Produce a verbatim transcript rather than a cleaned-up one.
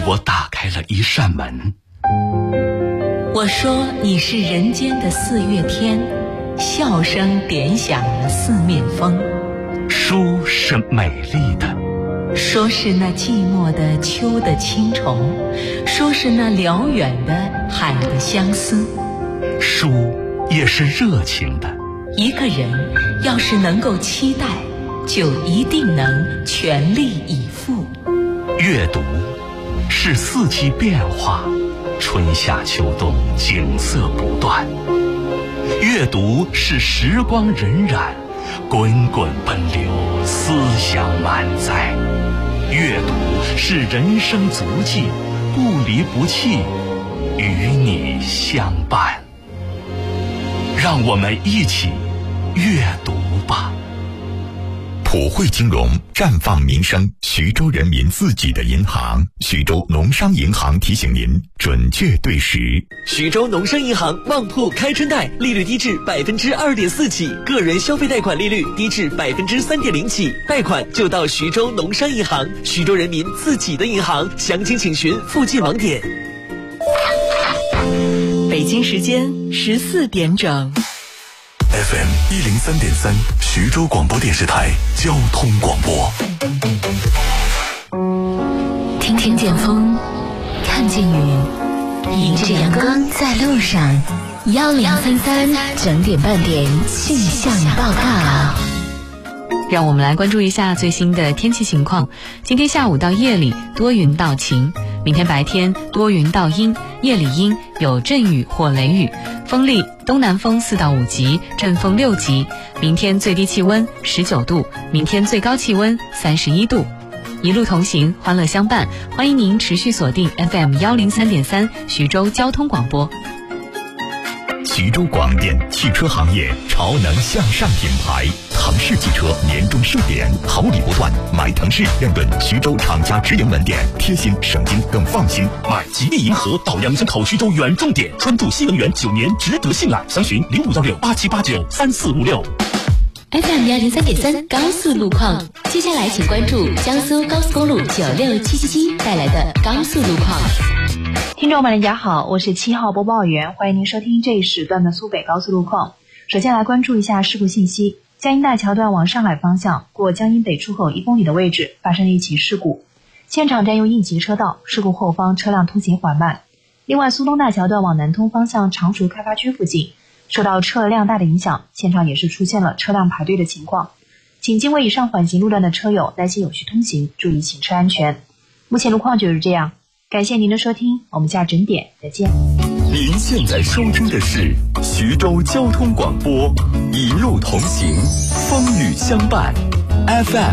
我打开了一扇门。 我说你是人间的四月天，笑声点响了四面风。 书是美丽的， 说是那寂寞的秋的青虫，说是那辽远的海的相思。 书也是热情的， 一个人要是能够期待，就一定能全力以赴。 阅读是四季变化，春夏秋冬景色不断。阅读是时光荏苒，滚滚奔流，思想满载。阅读是人生足迹，不离不弃，与你相伴。让我们一起阅读吧。 普惠金融，绽放民生，徐州人民自己的银行。徐州农商银行提醒您，准确对时。 徐州农商银行旺铺开春贷，利率低至百分之二点四起，个人消费贷款利率低至百分之三点零起，贷款就到徐州农商银行，徐州人民自己的银行。详情请询附近网点。 北京时间十四点整。 F M 一零三点三，徐州广播电视台交通广播。 听听见风，看见雨，迎着阳光在路上。幺零三三整点半点气象报告。 让我们来关注一下最新的天气情况。今天下午到夜里多云到晴，明天白天多云到阴，夜里阴，有阵雨或雷雨，风力东南风四到五级，阵风六级。明天最低气温十九度，明天最高气温三十一度。一路同行，欢乐相伴，欢迎您持续锁定 F M 幺零三点三徐州交通广播。 徐州广电汽车行业潮能向上品牌，腾势汽车年终盛典，好礼不断，买腾势认准徐州厂家直营门店，贴心省心更放心。 买吉利银河到阳江口徐州原重点，专注新能源九年，值得信赖。详询零五幺六八七八九三四五六。 F M 幺零三点三高速路况，接下来请关注江苏高速公路九六七七七带来的高速路况。 听众们大家好，我是七号播报员，欢迎您收听这一时段的苏北高速路况。首先来关注一下事故信息。江阴大桥段往上海方向过江阴北出口一公里的位置发生了一起事故，现场占用应急车道，事故后方车辆通行缓慢。另外，苏东大桥段往南通方向常熟开发区附近受到车辆大的影响，现场也是出现了车辆排队的情况，请经过以上缓行路段的车友耐心有序通行，注意行车安全。目前路况就是这样，感谢您的收听，我们下整点再见。 您现在收听的是徐州交通广播，一路同行，风雨相伴 F M